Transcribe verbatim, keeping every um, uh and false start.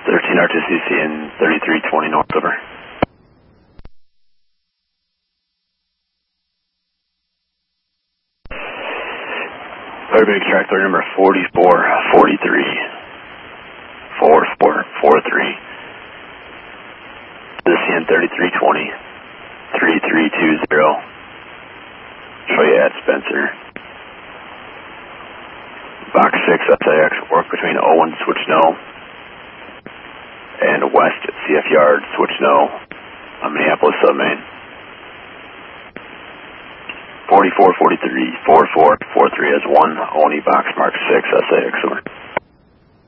thirteen R two C C and thirty-three twenty north, over. Fairbanks tractor number forty-four forty-three. four four four three. The C N thirty-three twenty. three three two zero. Show you at Spencer. Box six S I X, work between Owen, switch no, and west at C F Yard, switch no, on Minneapolis submain. forty-four forty-three, four four four three has one, Oni box mark six S I X, over.